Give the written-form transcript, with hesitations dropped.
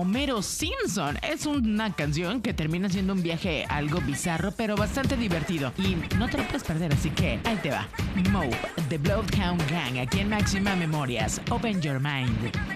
Homero Simpson. Es una canción que termina siendo un viaje algo bizarro, pero bastante divertido. Y no te lo puedes perder, así que ahí te va. Mope, The Bloodhound Gang, aquí en Máxima Memorias. Open Your Mind.